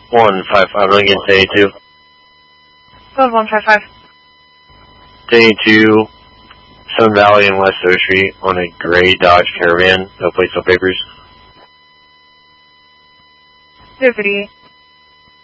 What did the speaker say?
155 Lincoln, day 2. Code 155. Day 2, Sun Valley and West O Street on a gray Dodge Caravan, no plates, no papers. 058.